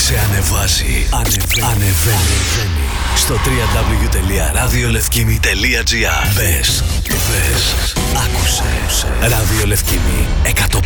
Σε ανεβάζει. Ανεβαίνει. Στο www.radiolefkimi.gr. Μπες, άκουσε. Ράδιο Λευκήμη 105,6.